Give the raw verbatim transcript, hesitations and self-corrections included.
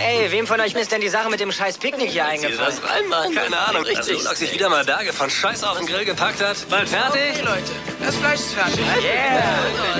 Ey, wem von euch ist denn die Sache mit dem scheiß Picknick hier eingefallen? Was rein, Mann? Keine Ahnung. Richtig. Also, Ulok sich wieder mal da von Scheiß auf den Grill gepackt hat. Bald fertig? Okay, Leute, das Fleisch ist fertig. Yeah!